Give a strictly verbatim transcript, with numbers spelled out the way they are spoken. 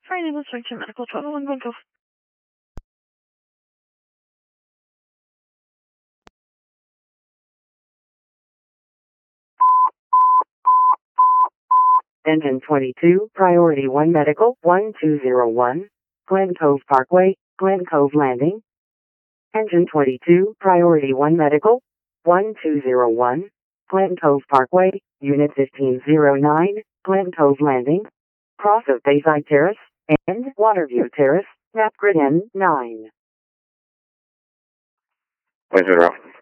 Friday, let's to Medical twelve oh one Glen Cove. Engine twenty-two, Priority one Medical, one two zero one, Glen Cove Parkway, Glen Cove Landing. Engine twenty-two, Priority one Medical, one two zero one, Glen Cove Parkway, Unit fifteen oh nine, Glen Cove Landing. Cross of Bayside Terrace, and Waterview Terrace, Napgrid N nine. Point zero.